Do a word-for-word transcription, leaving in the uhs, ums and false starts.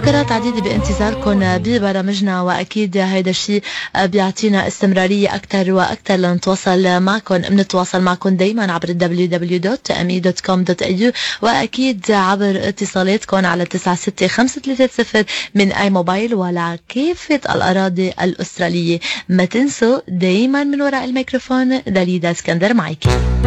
فقرات عديدة بانتظاركم ببرامجنا، وأكيد هيدا الشيء بيعطينا استمرارية أكتر وأكتر لنتواصل معكم. بنتواصل معكم دايما عبر دبليو دبليو دوت ام اي دوت كوم دوت اي يو، وأكيد عبر اتصالاتكم على تسعة ستة خمسة ثلاثة صفر من أي موبايل وعلى كافة الأراضي الأسترالية. ما تنسوا دايما من وراء الميكروفون داليدا اسكندر معك.